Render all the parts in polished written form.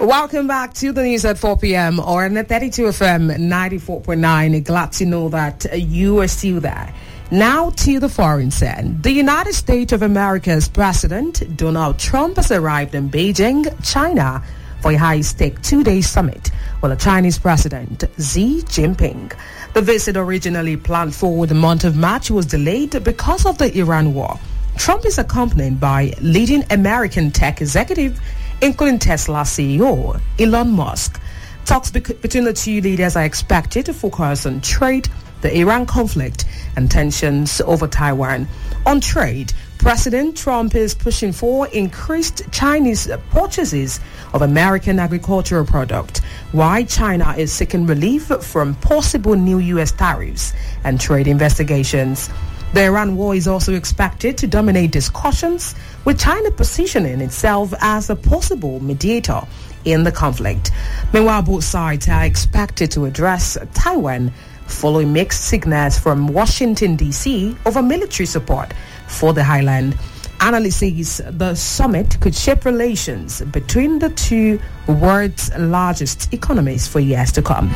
Welcome back to the news at 4 p.m. on 32 FM 94.9. Glad to know that you are still there. Now to the foreign scene. The United States of America's President Donald Trump has arrived in Beijing, China, for a high-stake two-day summit with the Chinese President Xi Jinping. The visit, originally planned for the month of March, was delayed because of the Iran war. Trump is accompanied by leading American tech executive, including Tesla CEO Elon Musk. Talks between the two leaders are expected to focus on trade, the Iran conflict, and tensions over Taiwan. On trade, President Trump is pushing for increased Chinese purchases of American agricultural products, while China is seeking relief from possible new U.S. tariffs and trade investigations. The Iran war is also expected to dominate discussions, with China positioning itself as a possible mediator in the conflict. Meanwhile, both sides are expected to address Taiwan following mixed signals from Washington, D.C. over military support for the highland. Analysts say the summit could shape relations between the two world's largest economies for years to come.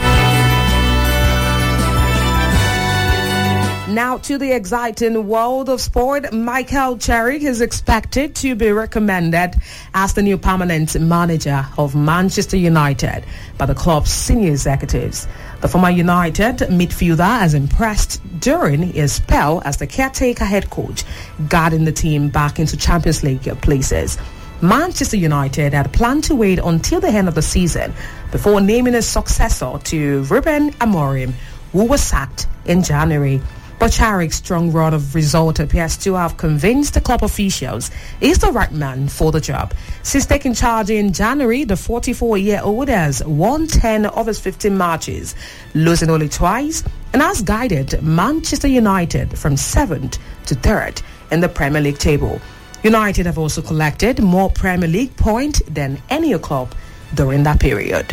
Now to the exciting world of sport. Michael Carrick is expected to be recommended as the new permanent manager of Manchester United by the club's senior executives. The former United midfielder has impressed during his spell as the caretaker head coach, guiding the team back into Champions League places. Manchester United had planned to wait until the end of the season before naming a successor to Ruben Amorim, who was sacked in January. But Carrick's strong run of result appears to have convinced the club officials he's the right man for the job. Since taking charge in January, the 44-year-old has won 10 of his 15 matches, losing only twice, and has guided Manchester United from 7th to 3rd in the Premier League table. United have also collected more Premier League points than any other club during that period.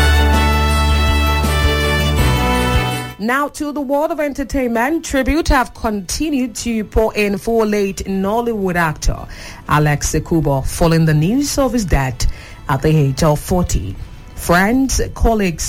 Now to the world of entertainment. Tribute have continued to pour in for late Nollywood actor Alex Ekubo following the news of his death at the age of 40. Friends, colleagues,